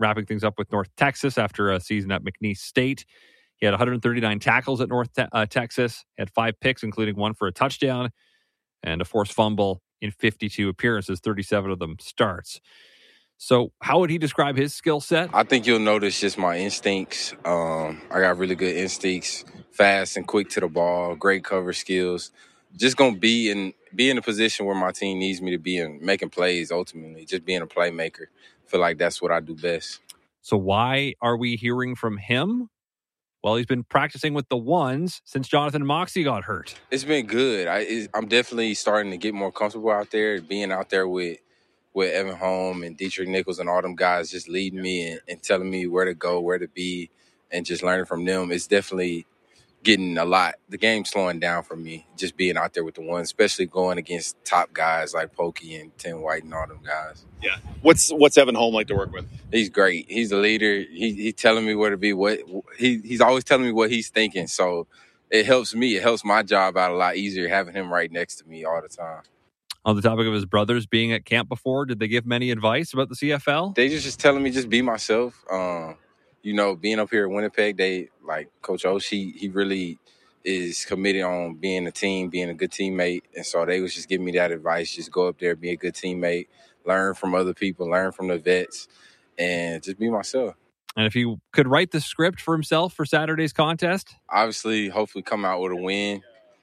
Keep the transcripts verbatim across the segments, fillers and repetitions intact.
wrapping things up with North Texas after a season at McNeese State. He had one hundred thirty-nine tackles at North te- uh, Texas. He had five picks, including one for a touchdown and a forced fumble in fifty-two appearances, thirty-seven of them starts. So how would he describe his skill set? I think you'll notice just my instincts. Um, I got really good instincts, fast and quick to the ball, great cover skills. Just going to be in be in a position where my team needs me to be in, making plays ultimately, just being a playmaker. I feel like that's what I do best. So why are we hearing from him? Well, he's been practicing with the ones since Jonathan Moxey got hurt. It's been good. I, it's, I'm definitely starting to get more comfortable out there, being out there with with Evan Holm and Dietrich Nichols and all them guys just leading me and, and telling me where to go, where to be, and just learning from them. It's definitely getting a lot. The game's slowing down for me, just being out there with the ones, especially going against top guys like Pokey and Tim White and all them guys. Yeah. What's what's Evan Holm like to work with? He's great. He's a leader. He, he's telling me where to be. What he he's always telling me what he's thinking. So it helps me. It helps my job out a lot easier having him right next to me all the time. On the topic of his brothers being at camp before, did they give him any advice about the C F L? They just just telling me just be myself. Um, you know, being up here at Winnipeg, they like Coach Oshie. He really is committed on being a team, being a good teammate, and so they was just giving me that advice: just go up there, be a good teammate, learn from other people, learn from the vets, and just be myself. And if he could write the script for himself for Saturday's contest? Obviously, hopefully come out with a win.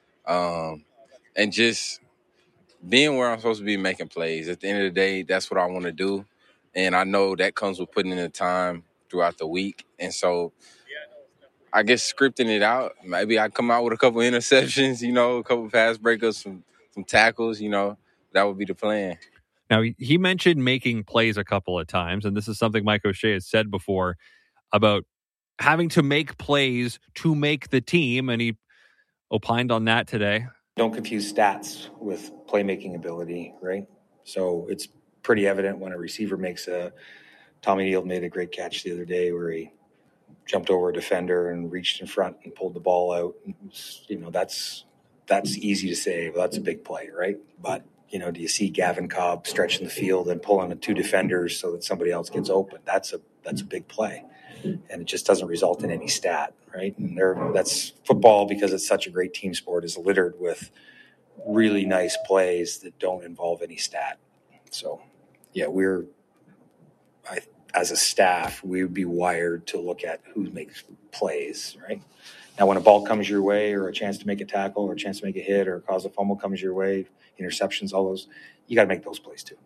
Um, and just being where I'm supposed to be making plays. At the end of the day, that's what I want to do. And I know that comes with putting in the time throughout the week. And so I guess scripting it out, maybe I come out with a couple interceptions, you know, a couple pass breakups, some, some tackles, you know, that would be the plan. Now, he mentioned making plays a couple of times, and this is something Mike O'Shea has said before about having to make plays to make the team, and he opined on that today. Don't confuse stats with playmaking ability, right? So it's pretty evident when a receiver makes a – Tommy Neal made a great catch the other day where he jumped over a defender and reached in front and pulled the ball out. You know, that's that's easy to say. Well, that's a big play, right? But, you know, do you see Gavin Cobb stretching the field and pulling the two defenders so that somebody else gets open? That's a that's a big play. And it just doesn't result in any stat, right? And there, that's football, because it's such a great team sport, is littered with really nice plays that don't involve any stat. So, yeah, we're, I, as a staff, we would be wired to look at who makes plays, right? Now, when a ball comes your way, or a chance to make a tackle, or a chance to make a hit, or cause a fumble comes your way, interceptions, all those, you got to make those plays too.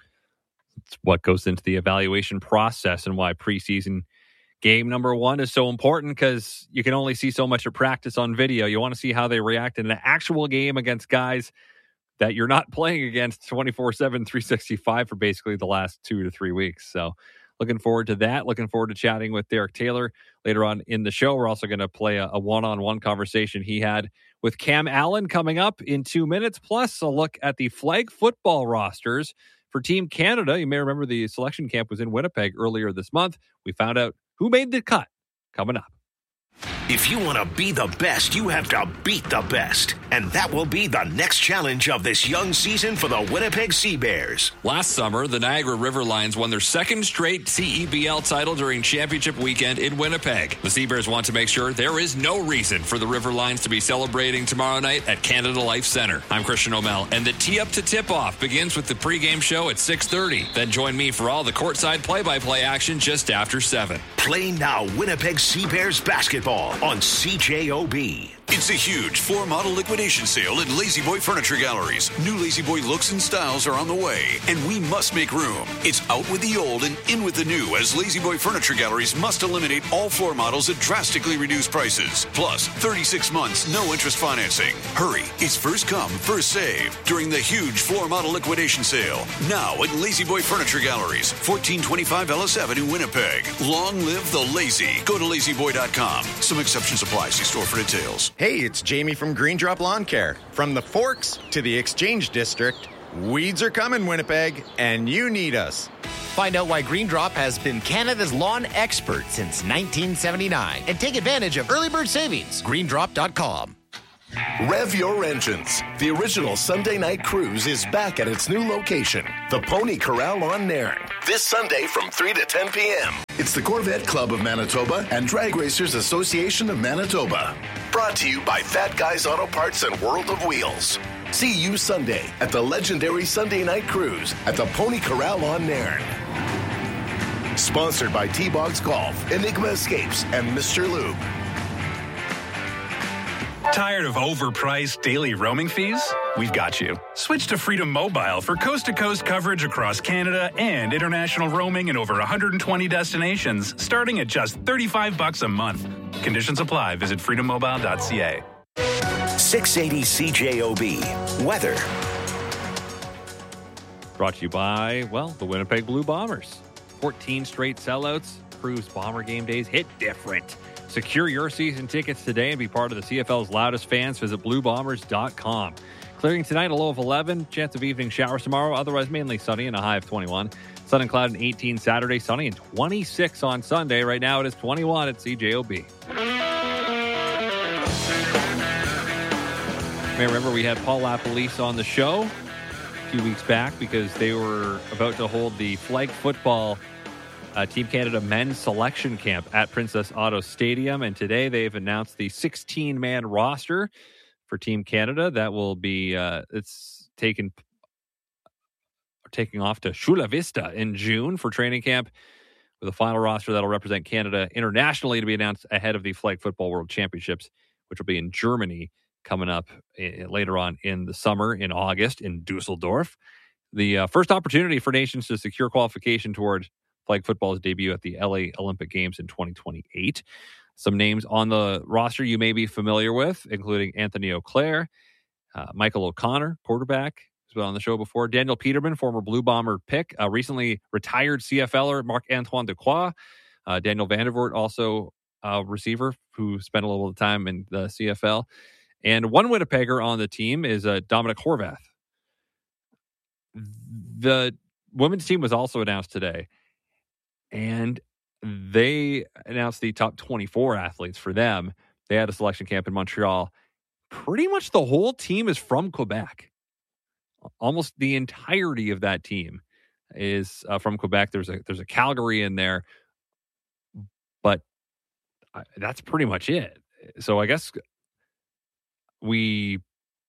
It's what goes into the evaluation process, and why preseason game number one is so important, because you can only see so much of practice on video. You want to see how they react in an actual game against guys that you're not playing against twenty-four seven, three sixty-five for basically the last two to three weeks. So looking forward to that. Looking forward to chatting with Derek Taylor later on in the show. We're also going to play a, a one-on-one conversation he had with Cam Allen coming up in two minutes, plus a look at the flag football rosters for Team Canada. You may remember the selection camp was in Winnipeg earlier this month. We found out who made the cut coming up. If you want to be the best, you have to beat the best. And that will be the next challenge of this young season for the Winnipeg Sea Bears. Last summer, the Niagara River Lions won their second straight C E B L title during championship weekend in Winnipeg. The Sea Bears want to make sure there is no reason for the River Lions to be celebrating tomorrow night at Canada Life Center. I'm Christian O'Mell, and the tee up to tip-off begins with the pregame show at six thirty. Then join me for all the courtside play-by-play action just after seven. Play now Winnipeg Sea Bears basketball on C J O B. It's a huge floor model liquidation sale at Lazy Boy Furniture Galleries. New Lazy Boy looks and styles are on the way, and we must make room. It's out with the old and in with the new, as Lazy Boy Furniture Galleries must eliminate all floor models at drastically reduced prices. Plus, thirty-six months, no interest financing. Hurry, it's first come, first save during the huge floor model liquidation sale. Now at Lazy Boy Furniture Galleries, fourteen twenty-five Ellis Avenue, Winnipeg. Long live the lazy. Go to lazy boy dot com. Some exceptions apply. See store for details. Hey, it's Jamie from Green Drop Lawn Care. From the Forks to the Exchange District, weeds are coming, Winnipeg, and you need us. Find out why Green Drop has been Canada's lawn expert since nineteen seventy-nine and take advantage of early bird savings. green drop dot com. Rev your engines. The original Sunday night cruise is back at its new location, the Pony Corral on Nairn, this Sunday from three to ten p.m. It's the Corvette Club of Manitoba and Drag Racers Association of Manitoba. Brought to you by Fat Guys Auto Parts and World of Wheels. See you Sunday at the legendary Sunday night cruise at the Pony Corral on Nairn. Sponsored by T-Bogs Golf, Enigma Escapes, and Mister Lube. Tired of overpriced daily roaming fees? We've got you. Switch to Freedom Mobile for coast-to-coast coverage across Canada and international roaming in over one hundred twenty destinations, starting at just thirty-five bucks a month. Conditions apply. Visit freedom mobile dot c a. six eighty C J O B. Weather. Brought to you by, well, the Winnipeg Blue Bombers. fourteen straight sellouts. Proves Bomber game days hit different. Secure your season tickets today and be part of the C F L's loudest fans. Visit blue bombers dot com. Clearing tonight, a low of eleven. Chance of evening showers tomorrow. Otherwise, mainly sunny and a high of twenty-one. Sun and cloud and eighteen Saturday. Sunny and twenty-six on Sunday. Right now, it is twenty-one at C J O B. You may remember we had Paul LaPolice on the show a few weeks back because they were about to hold the flag football Uh, Team Canada men's selection camp at Princess Auto Stadium. And today they've announced the sixteen-man roster for Team Canada. That will be, uh, it's taken, taking off to Chula Vista in June for training camp with a final roster that'll represent Canada internationally to be announced ahead of the Flag Football World Championships, which will be in Germany coming up uh, later on in the summer in August in Dusseldorf. The uh, first opportunity for nations to secure qualification toward flag football's debut at the L A Olympic Games in twenty twenty-eight. Some names on the roster you may be familiar with, including Anthony Auclair, uh, Michael O'Connor, quarterback, who's been on the show before, Daniel Peterman, former Blue Bomber pick, uh, recently retired C F L er Marc-Antoine Dequoy, uh, Daniel Vandervoort, also a receiver who spent a little time in the C F L. And one Winnipegger on the team is uh, Dominic Horvath. The women's team was also announced today. And they announced the top twenty-four athletes for them. They had a selection camp in Montreal. Pretty much the whole team is from Quebec. Almost the entirety of that team is uh, from Quebec. There's a there's a Calgary in there, but I, that's pretty much it. So I guess we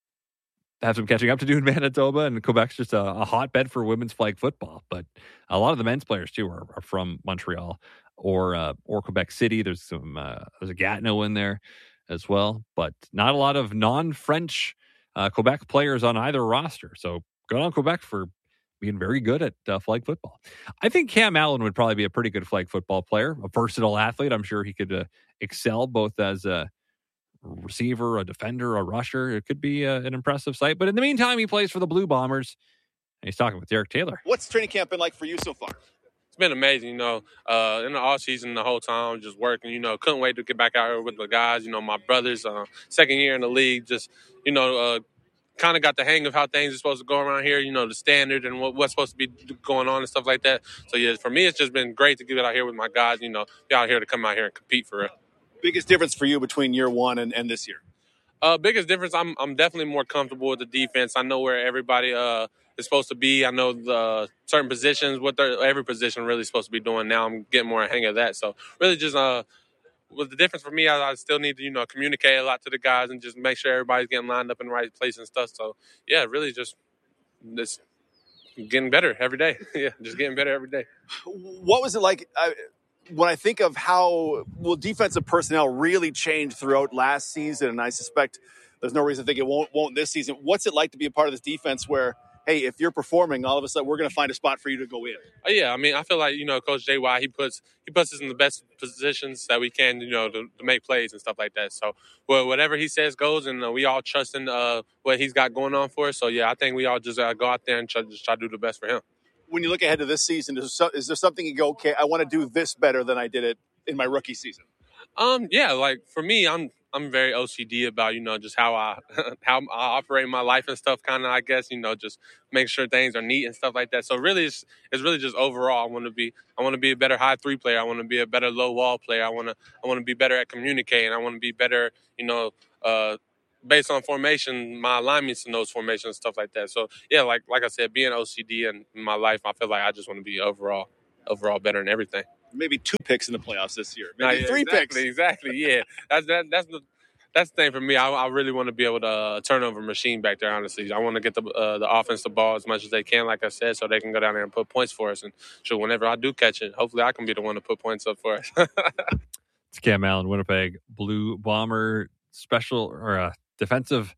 have some catching up to do in Manitoba, and Quebec's just a, a hotbed for women's flag football. But a lot of the men's players too are, are from Montreal or uh, or Quebec City. There's some uh, there's a Gatineau in there as well, but not a lot of non-French uh, Quebec players on either roster. So good on Quebec for being very good at uh, flag football. I think Cam Allen would probably be a pretty good flag football player, a versatile athlete. I'm sure he could uh, excel both as a receiver, a defender, a rusher. It could be uh, an impressive sight. But in the meantime, he plays for the Blue Bombers. And he's talking with Derek Taylor. What's training camp been like for you so far? It's been amazing, you know. Uh, in the off season, the whole time, just working. You know, couldn't wait to get back out here with the guys. You know, my brothers, uh, second year in the league. Just, you know, uh, kind of got the hang of how things are supposed to go around here. You know, the standard and what, what's supposed to be going on and stuff like that. So yeah, for me, it's just been great to get out here with my guys. You know, be out here to come out here and compete for it. Biggest difference for you between year one and, and this year? Uh, biggest difference, I'm I'm definitely more comfortable with the defense. I know where everybody uh, is supposed to be. I know the certain positions, what they're, every position really is supposed to be doing. Now I'm getting more a hang of that. So really just uh, with the difference for me, I, I still need to, you know, communicate a lot to the guys and just make sure everybody's getting lined up in the right place and stuff. So, yeah, really just it's getting better every day. yeah, just getting better every day. What was it like uh, when I think of how well defensive personnel really changed throughout last season, and I suspect there's no reason to think it won't won't this season. What's it like to be a part of this defense where, hey, if you're performing, all of a sudden we're going to find a spot for you to go in? Oh, yeah, I mean, I feel like, you know, Coach J Y, he puts he puts us in the best positions that we can, you know, to, to make plays and stuff like that. So, well, whatever he says goes, and uh, we all trust in uh, what he's got going on for us. So, yeah, I think we all just uh, go out there and try, just try to do the best for him. When you look ahead to this season, is there, is there something you go, okay, I want to do this better than I did it in my rookie season? Um, yeah, like for me, I'm I'm very O C D about, you know, just how I how I operate my life and stuff, kind of, I guess, you know, just make sure things are neat and stuff like that. So really, it's, it's really just overall, I want to be I want to be a better high three player. I want to be a better low wall player. I want to I want to be better at communicating. I want to be better, you know, uh, based on formation, my alignments in those formations and stuff like that. So, yeah, like like I said, being O C D in my life, I feel like I just want to be overall overall better in everything. Maybe two picks in the playoffs this year. Maybe Nah, yeah, three exactly, picks. Exactly, yeah. That's that, that's the that's the thing for me. I, I really want to be able to uh, turnover machine back there, honestly. I want to get the uh, the offense the ball as much as they can, like I said, so they can go down there and put points for us. And sure, whenever I do catch it, hopefully I can be the one to put points up for us. It's Cam Allen, Winnipeg Blue Bomber special or uh, defensive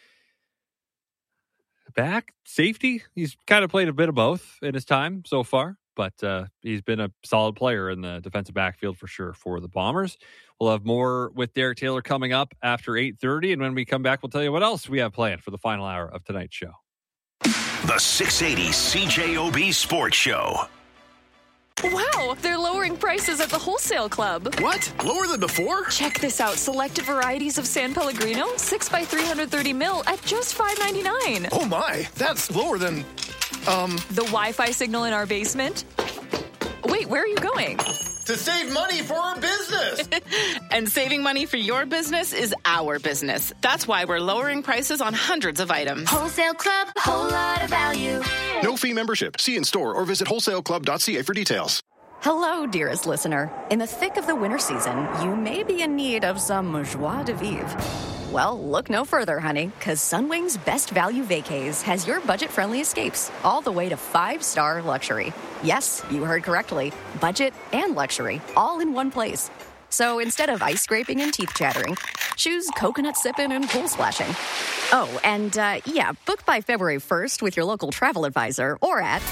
back safety. He's kind of played a bit of both in his time so far, but uh, he's been a solid player in the defensive backfield for sure for the Bombers. We'll have more with Derek Taylor coming up after eight thirty, and when we come back, we'll tell you what else we have planned for the final hour of tonight's show. The six eighty C J O B Sports Show. Wow, they're lowering prices at the Wholesale Club. What? Lower than before? Check this out. Selected varieties of San Pellegrino, six by three hundred thirty mil at just five ninety-nine. Oh my, that's lower than, um... The Wi-Fi signal in our basement? Wait, where are you going? To save money for our business. And saving money for your business is our business. That's why we're lowering prices on hundreds of items. Wholesale Club, whole lot of value. No fee membership. See in store or visit wholesale club dot c a for details. Hello, dearest listener. In the thick of the winter season, you may be in need of some joie de vivre. Well, look no further, honey, because Sunwing's Best Value Vacays has your budget-friendly escapes all the way to five-star luxury. Yes, you heard correctly. Budget and luxury, all in one place. So instead of ice scraping and teeth chattering, choose coconut sipping and pool splashing. Oh, and uh, yeah, book by February first with your local travel advisor or at...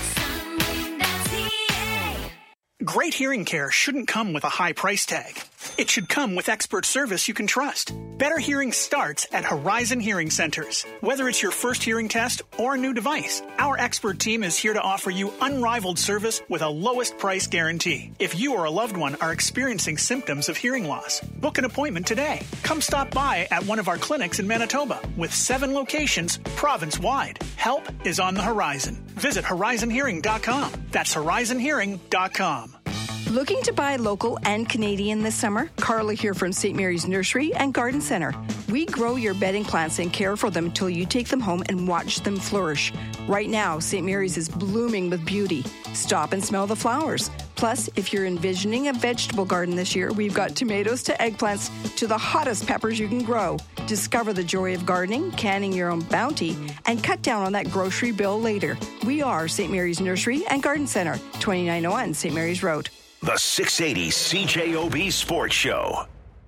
Great hearing care shouldn't come with a high price tag. It should come with expert service you can trust. Better hearing starts at Horizon Hearing Centers. Whether it's your first hearing test or a new device, our expert team is here to offer you unrivaled service with a lowest price guarantee. If you or a loved one are experiencing symptoms of hearing loss, book an appointment today. Come stop by at one of our clinics in Manitoba with seven locations province-wide. Help is on the horizon. Visit horizon hearing dot com. That's horizon hearing dot com. Looking to buy local and Canadian this summer? Carla here from Saint Mary's Nursery and Garden Center. We grow your bedding plants and care for them until you take them home and watch them flourish. Right now, Saint Mary's is blooming with beauty. Stop and smell the flowers. Plus, if you're envisioning a vegetable garden this year, we've got tomatoes to eggplants to the hottest peppers you can grow. Discover the joy of gardening, canning your own bounty, and cut down on that grocery bill later. We are Saint Mary's Nursery and Garden Center, twenty-nine oh one Saint Mary's Road. The six eighty C J O B Sports Show.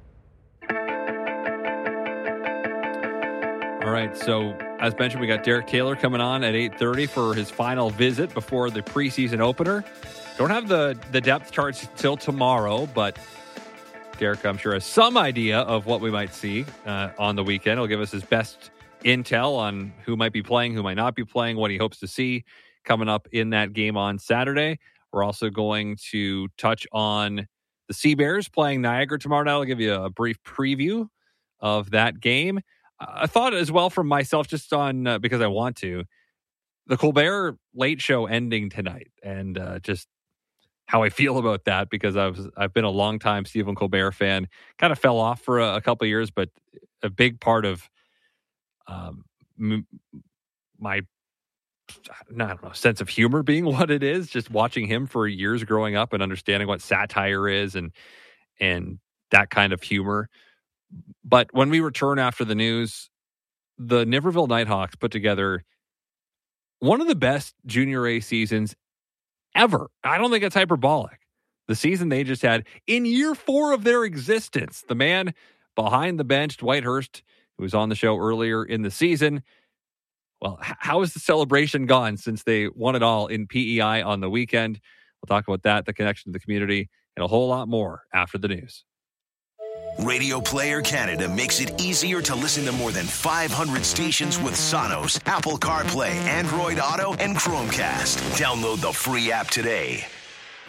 All right, so as mentioned, we got Derek Taylor coming on at eight thirty for his final visit before the preseason opener. Don't have the, the depth charts till tomorrow, but Derek, I'm sure, has some idea of what we might see uh, on the weekend. He'll give us his best intel on who might be playing, who might not be playing, what he hopes to see coming up in that game on Saturday. We're also going to touch on the Sea Bears playing Niagara tomorrow night. I'll give you a brief preview of that game. I thought as well from myself, just on uh, because I want to, the Colbert Late Show ending tonight, and uh, just how I feel about that, because I was I've been a long time Stephen Colbert fan. Kind of fell off for a, a couple of years, but a big part of um, m- my. I don't know, sense of humor being what it is, just watching him for years growing up and understanding what satire is and and that kind of humor. But when we return after the news, the Niverville Nighthawks put together one of the best junior A seasons ever. I don't think it's hyperbolic. The season they just had in year four of their existence. The man behind the bench, Dwight Hurst, who was on the show earlier in the season. Well, how has the celebration gone since they won it all in P E I on the weekend? We'll talk about that, the connection to the community, and a whole lot more after the news. Radio Player Canada makes it easier to listen to more than five hundred stations with Sonos, Apple CarPlay, Android Auto, and Chromecast. Download the free app today.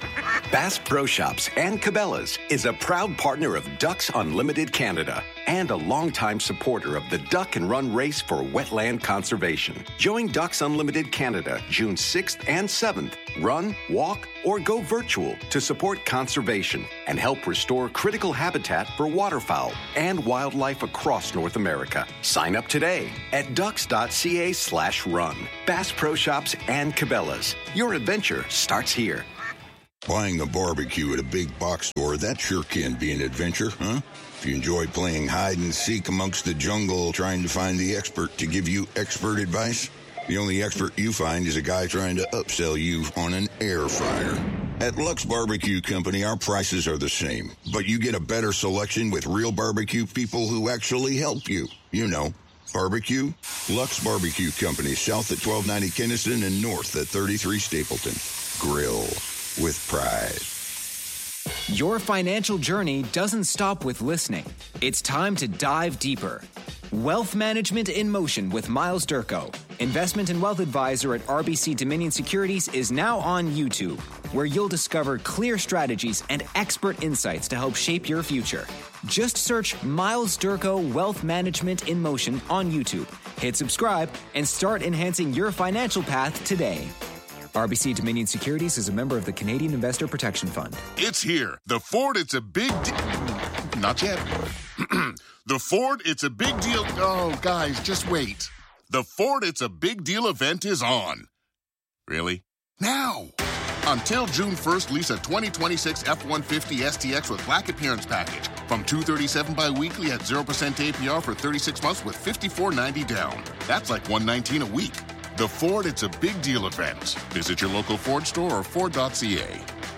Bass Pro Shops and Cabela's is a proud partner of Ducks Unlimited Canada and a longtime supporter of the Duck and Run race for wetland conservation. Join Ducks Unlimited Canada June sixth and seventh. Run, walk, or go virtual to support conservation and help restore critical habitat for waterfowl and wildlife across North America. Sign up today at ducks.ca slash run. Bass Pro Shops and Cabela's. Your adventure starts here. Buying a barbecue at a big box store, that sure can be an adventure, huh? If you enjoy playing hide and seek amongst the jungle, trying to find the expert to give you expert advice, the only expert you find is a guy trying to upsell you on an air fryer. At Lux Barbecue Company, our prices are the same, but you get a better selection with real barbecue people who actually help you. You know, barbecue. Lux Barbecue Company, south at twelve ninety Kinnison and north at thirty-three Stapleton. Grill with pride. Your financial journey doesn't stop with listening. It's time to dive deeper. Wealth Management in Motion with Miles Durko, investment and wealth advisor at R B C Dominion Securities, is now on YouTube, where you'll discover clear strategies and expert insights to help shape your future. Just search Miles Durko Wealth Management in Motion on YouTube. Hit subscribe and start enhancing your financial path today. R B C Dominion Securities is a member of the Canadian Investor Protection Fund. It's here. The Ford It's a Big Deal. Not yet. The Ford It's a Big Deal. Oh, guys, just wait. The Ford It's a Big Deal event is on. Really? Now. Until June first, lease a twenty twenty-six F one fifty S T X with Black Appearance Package from two hundred thirty-seven dollars bi-weekly at zero percent A P R for thirty-six months with fifty-four ninety down. That's like one hundred nineteen dollars a week. The Ford It's a Big Deal event. Visit your local Ford store or Ford dot C A.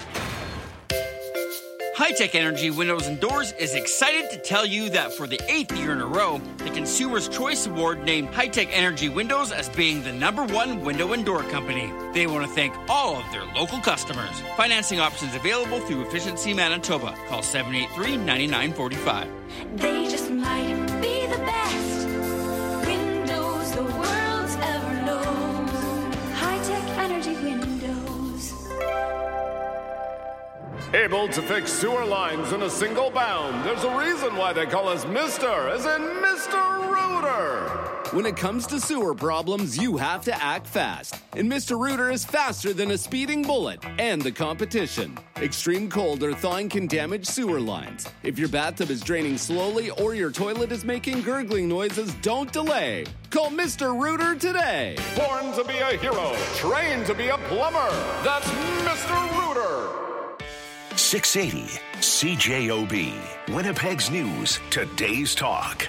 High-Tech Energy Windows and Doors is excited to tell you that for the eighth year in a row, the Consumer's Choice Award named High-Tech Energy Windows as being the number one window and door company. They want to thank all of their local customers. Financing options available through Efficiency Manitoba. Call seven eight three, nine nine four five. They just might be the best windows the world's ever known. High-Tech Energy Windows. Able to fix sewer lines in a single bound. There's a reason why they call us Mister, as in Mister Rooter. When it comes to sewer problems, you have to act fast. And Mister Rooter is faster than a speeding bullet and the competition. Extreme cold or thawing can damage sewer lines. If your bathtub is draining slowly or your toilet is making gurgling noises, don't delay. Call Mister Rooter today. Born to be a hero, trained to be a plumber. That's Mister Rooter. six eighty C J O B, Winnipeg's News, Today's Talk.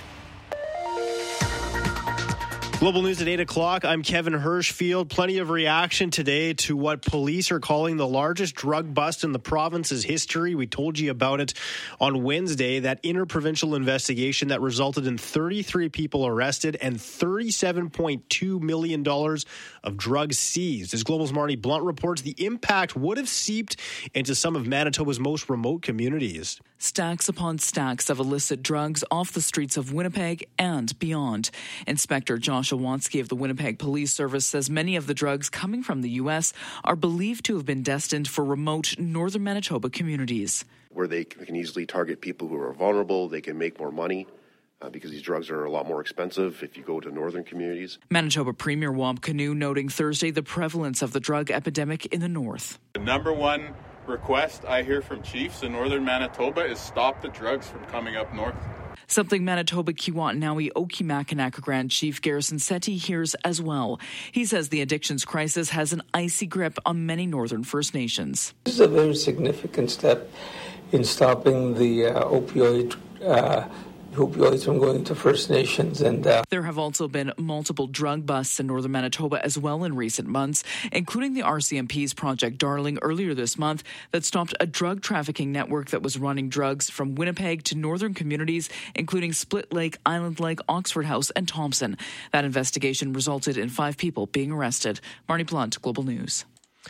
Global News at eight o'clock. I'm Kevin Hirschfield. Plenty of reaction today to what police are calling the largest drug bust in the province's history. We told you about it on Wednesday, that interprovincial investigation that resulted in thirty-three people arrested and thirty-seven point two million dollars of drugs seized. As Global's Marty Blunt reports, the impact would have seeped into some of Manitoba's most remote communities. Stacks upon stacks of illicit drugs off the streets of Winnipeg and beyond. Inspector Josh Awansky of the Winnipeg Police Service says many of the drugs coming from the U S are believed to have been destined for remote northern Manitoba communities, where they can easily target people who are vulnerable. They can make more money uh, because these drugs are a lot more expensive if you go to northern communities. Manitoba Premier Wamp Canoe noting Thursday the prevalence of the drug epidemic in the north. The number one request I hear from chiefs in northern Manitoba is stop the drugs from coming up north. Something Manitoba Kiwatanawi Okimakanak Grand Chief Garrison Setti hears as well. He says the addictions crisis has an icy grip on many northern First Nations. This is a very significant step in stopping the uh, opioid uh, opioids from going to First Nations. And uh, there have also been multiple drug busts in northern Manitoba as well in recent months, including the R C M P's Project Darling earlier this month that stopped a drug trafficking network that was running drugs from Winnipeg to northern communities, including Split Lake, Island Lake, Oxford House, and Thompson. That investigation resulted in five people being arrested. Marnie Blunt, Global News.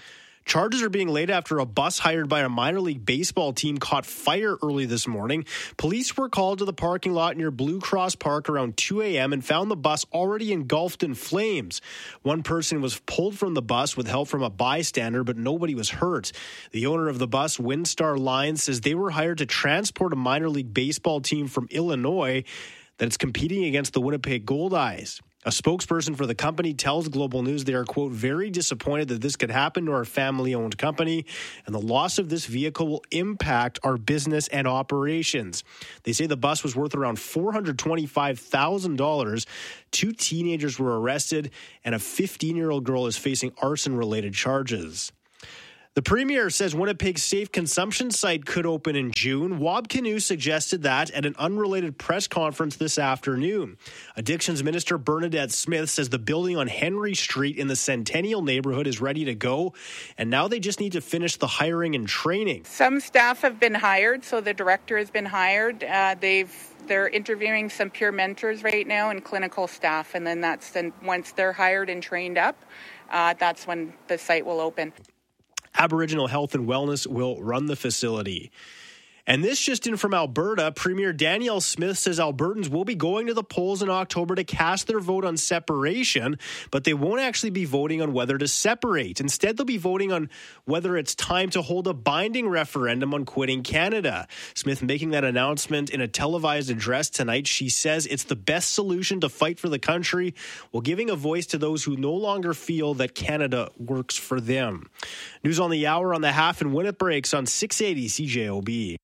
Charges are being laid after a bus hired by a minor league baseball team caught fire early this morning. Police were called to the parking lot near Blue Cross Park around two a.m. and found the bus already engulfed in flames. One person was pulled from the bus with help from a bystander, but nobody was hurt. The owner of the bus, Windstar Lines, says they were hired to transport a minor league baseball team from Illinois that's competing against the Winnipeg Goldeyes. A spokesperson for the company tells Global News they are, quote, very disappointed that this could happen to our family-owned company, and the loss of this vehicle will impact our business and operations. They say the bus was worth around four hundred twenty-five thousand dollars. Two teenagers were arrested, and a fifteen-year-old girl is facing arson-related charges. The Premier says Winnipeg's safe consumption site could open in June. Wab Kinew suggested that at an unrelated press conference this afternoon. Addictions Minister Bernadette Smith says the building on Henry Street in the Centennial neighborhood is ready to go, and now they just need to finish the hiring and training. Some staff have been hired, so the director has been hired. Uh, they've They're interviewing some peer mentors right now and clinical staff, and then that's then once they're hired and trained up, uh, that's when the site will open. Aboriginal Health and Wellness will run the facility. And this just in from Alberta, Premier Danielle Smith says Albertans will be going to the polls in October to cast their vote on separation, but they won't actually be voting on whether to separate. Instead, they'll be voting on whether it's time to hold a binding referendum on quitting Canada. Smith making that announcement in a televised address tonight. She says it's the best solution to fight for the country while giving a voice to those who no longer feel that Canada works for them. News on the hour on the half and win it breaks on six eighty C J O B.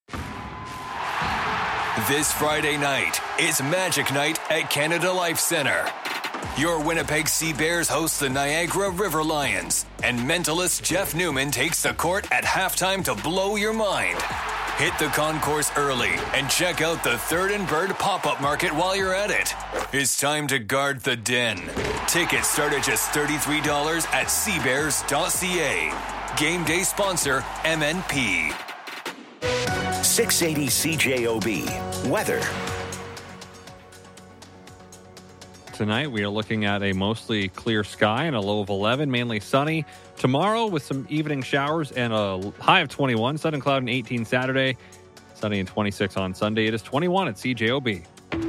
This Friday night is Magic Night at Canada Life Centre. Your Winnipeg Sea Bears host the Niagara River Lions, and mentalist Jeff Newman takes the court at halftime to blow your mind. Hit the concourse early and check out the Third and Bird pop-up market while you're at it. It's time to guard the den. Tickets start at just thirty-three dollars at seabears dot c a. Game day sponsor M N P. six eighty C J O B. Weather. Tonight we are looking at a mostly clear sky and a low of eleven, mainly sunny. Tomorrow with some evening showers and a high of twenty-one. Sun and cloud and eighteen Saturday. Sunny and twenty-six on Sunday. It is twenty-one at C J O B.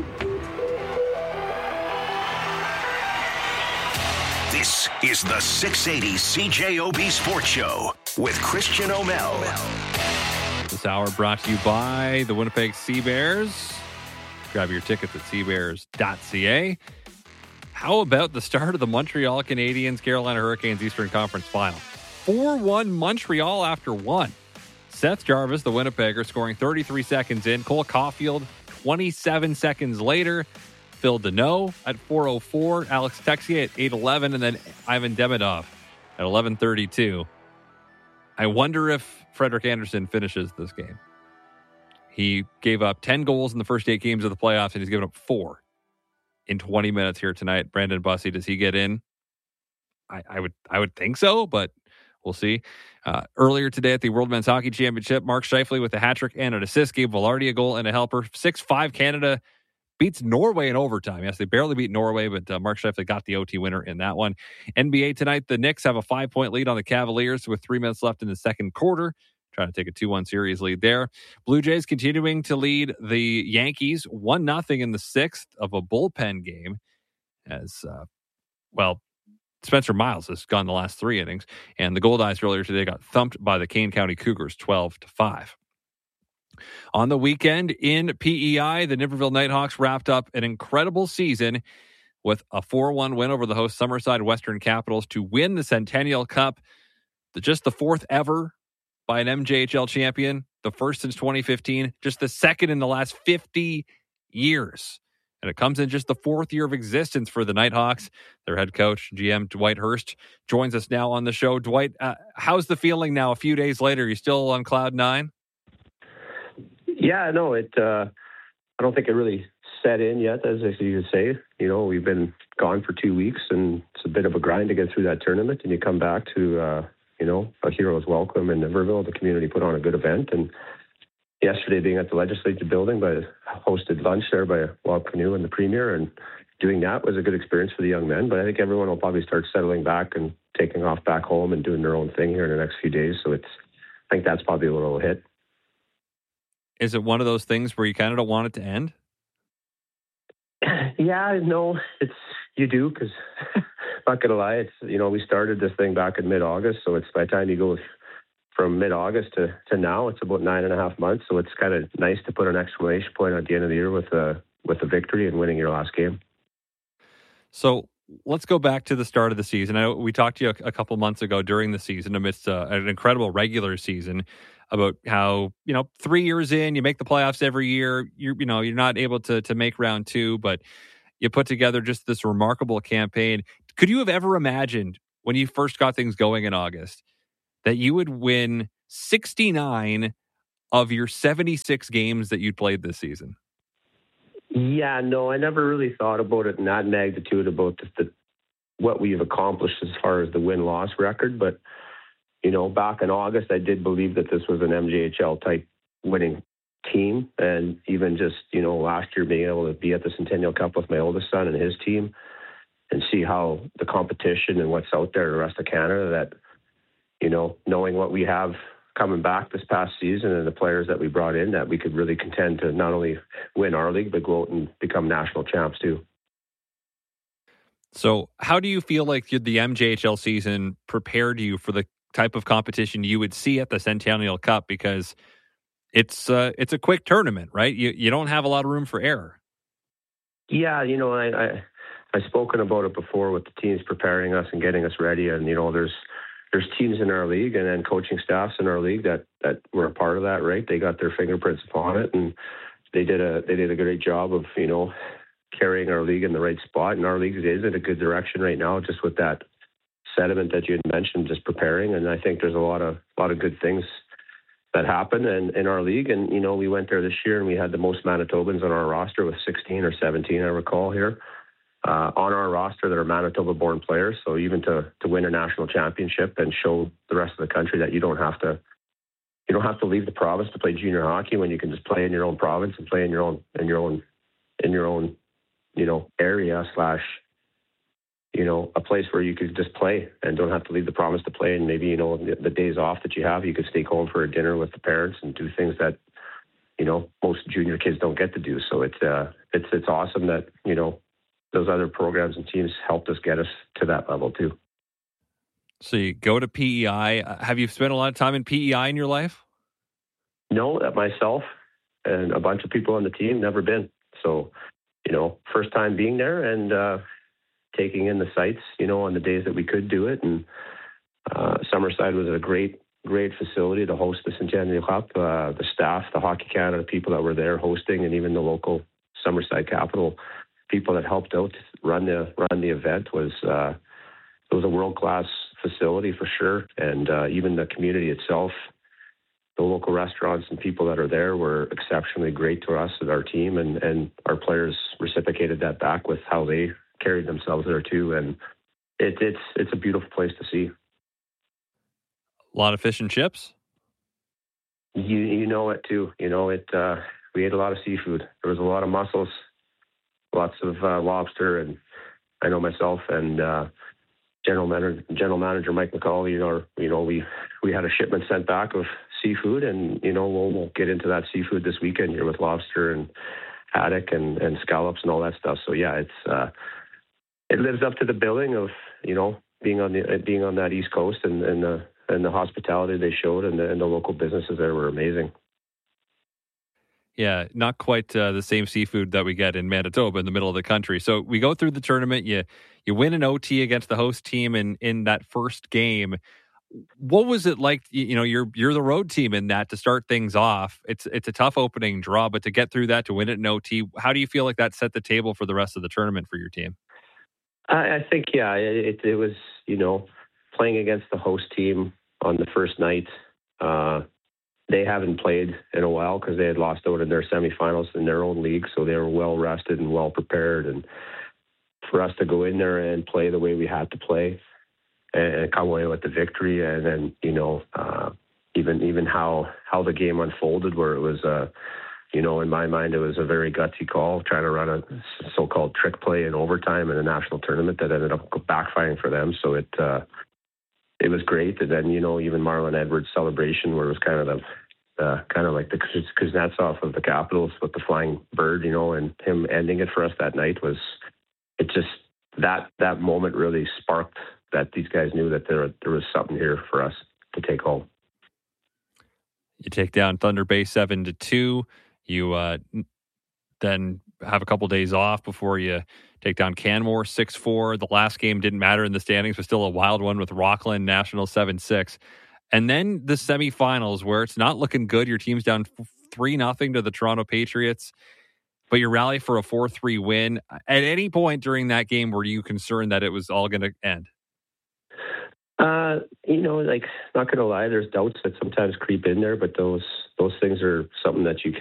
This is the six eighty C J O B Sports Show with Christian O'Mel. This hour brought to you by the Winnipeg Sea Bears. Grab your tickets at seabears dot c a. How about the start of the Montreal Canadiens Carolina Hurricanes Eastern Conference Final? four one Montreal after one. Seth Jarvis, the Winnipegger, scoring thirty-three seconds in. Cole Caulfield, twenty-seven seconds later. Phil Deneau at four oh four. Alex Texier at eight eleven. And then Ivan Demidov at eleven thirty-two. I wonder if Frederik Andersen finishes this game. He gave up ten goals in the first eight games of the playoffs, and he's given up four in twenty minutes here tonight. Brandon Bussey, does he get in? I, I would I would think so, but we'll see. Uh, earlier today at the World Men's Hockey Championship, Mark Scheifele with a hat trick and an assist, gave Velarde a goal and a helper. six five Canada beats Norway in overtime. Yes, they barely beat Norway, but uh, Mark Scheifele got the O T winner in that one. N B A tonight, the Knicks have a five-point lead on the Cavaliers with three minutes left in the second quarter. Trying to take a two one series lead there. Blue Jays continuing to lead the Yankees one nothing in the sixth of a bullpen game. As, uh, well, Spencer Miles has gone the last three innings. And the Goldeyes earlier today got thumped by the Kane County Cougars twelve to five. On the weekend in P E I, the Niverville Nighthawks wrapped up an incredible season with a four one win over the host Summerside Western Capitals to win the Centennial Cup, the, just the fourth ever by an M J H L champion, the first since twenty fifteen, just the second in the last fifty years. And it comes in just the fourth year of existence for the Nighthawks. Their head coach, G M Dwight Hurst, joins us now on the show. Dwight, uh, how's the feeling now a few days later? Are you still on cloud nine? Yeah, no, it. Uh, I don't think it really set in yet, as you would say. You know, we've been gone for two weeks, and it's a bit of a grind to get through that tournament, and you come back to... Uh, You know, a hero's welcome in Niverville. The community put on a good event. And yesterday being at the legislature building, by hosted lunch there by Wab Kinew and the Premier, and doing that was a good experience for the young men. But I think everyone will probably start settling back and taking off back home and doing their own thing here in the next few days. So it's, I think that's probably a little hit. Is it one of those things where you kind of don't want it to end? Yeah, no, it's, you do, because not going to lie, it's, you know, we started this thing back in mid-August. So it's by the time you go from mid-August to, to now, it's about nine and a half months. So it's kind of nice to put an exclamation point at the end of the year with a, with a victory and winning your last game. So let's go back to the start of the season. I know we talked to you a, a couple months ago during the season amidst uh, an incredible regular season about how, you know, three years in, you make the playoffs every year. You're, you know, you're not able to to make round two, but you put together just this remarkable campaign. Could you have ever imagined when you first got things going in August that you would win sixty-nine of your seventy-six games that you'd played this season? Yeah, no, I never really thought about it in that magnitude, about the, the, what we've accomplished as far as the win-loss record. But, you know, back in August, I did believe that this was an M J H L-type winning team. And even just, you know, last year being able to be at the Centennial Cup with my oldest son and his team and see how the competition and what's out there in the rest of Canada, that, you know, knowing what we have coming back this past season and the players that we brought in, that we could really contend to not only win our league, but go out and become national champs too. So how do you feel like the M J H L season prepared you for the type of competition you would see at the Centennial Cup? Because it's uh, it's a quick tournament, right? You you don't have a lot of room for error. Yeah, you know, I, I I've spoken about it before with the teams preparing us and getting us ready, and you know, there's There's teams in our league and then coaching staffs in our league that, that were a part of that, right? They got their fingerprints upon it, and they did a they did a great job of, you know, carrying our league in the right spot. And our league is in a good direction right now, just with that sediment that you had mentioned, just preparing. And I think there's a lot of a lot of good things that happen in, in our league. And you know, we went there this year and we had the most Manitobans on our roster with sixteen or seventeen, I recall here. Uh, on our roster that are Manitoba-born players. So even to to win a national championship and show the rest of the country that you don't have to you don't have to leave the province to play junior hockey, when you can just play in your own province and play in your own in your own in your own you know area slash you know a place where you could just play and don't have to leave the province to play. And maybe you know the, the days off that you have, you could stay home for a dinner with the parents and do things that you know most junior kids don't get to do. So it's uh it's it's awesome that you know those other programs and teams helped us get us to that level too. So you go to P E I. Have you spent a lot of time in P E I in your life? No, that myself and a bunch of people on the team, never been. So, you know, first time being there and uh, taking in the sights, you know, on the days that we could do it. And uh, Summerside was a great, great facility to host the Centennial Cup. Uh, the staff, the Hockey Canada people that were there hosting, and even the local Summerside Capital people that helped out run the run the event, was uh, it was a world class facility for sure. And uh, even the community itself, the local restaurants and people that are there were exceptionally great to us and our team, and, and our players reciprocated that back with how they carried themselves there too. And it, it's it's a beautiful place to see. A lot of fish and chips. You you know it too. You know it. Uh, we ate a lot of seafood. There was a lot of mussels. Lots of uh, lobster, and I know myself and uh, general manager, general manager Mike McCauley. You know, you know, we we had a shipment sent back of seafood, and you know, we'll, we'll get into that seafood this weekend here with lobster and haddock and, and scallops and all that stuff. So yeah, it's uh, it lives up to the billing of you know being on the being on that East Coast, and, and the and the hospitality they showed, and the, and the local businesses there were amazing. Yeah, not quite uh, the same seafood that we get in Manitoba in the middle of the country. So we go through the tournament. You you win an O T against the host team in, in that first game. What was it like? You know, you're you're the road team in that to start things off. It's it's a tough opening draw, but to get through that, to win it in O T, how do you feel like that set the table for the rest of the tournament for your team? I, I think yeah, it, it was you know playing against the host team on the first night. Uh, They haven't played in a while because they had lost out in their semifinals in their own league, so they were well rested and well prepared. And for us to go in there and play the way we had to play and come away with the victory, and then you know uh, even even how how the game unfolded, where it was uh, you know in my mind it was a very gutsy call, trying to run a so-called trick play in overtime in a national tournament that ended up backfiring for them. So it uh, it was great. And then, you know, even Marlon Edwards' celebration, where it was kind of the, uh, kind of like the Kuznetsov of the Capitals with the flying bird, you know, and him ending it for us that night was, it just, that, that moment really sparked that these guys knew that there, there was something here for us to take home. You take down Thunder Bay seven to two. You uh, then have a couple days off before you take down Canmore six four. The last game didn't matter in the standings, but still a wild one with Rockland National seven six. And then the semifinals, where it's not looking good. Your team's down three nothing to the Toronto Patriots, but you rally for a four three win. At any point during that game, were you concerned that it was all going to end? Uh, you know, like, not going to lie, there's doubts that sometimes creep in there, but those those things are something that you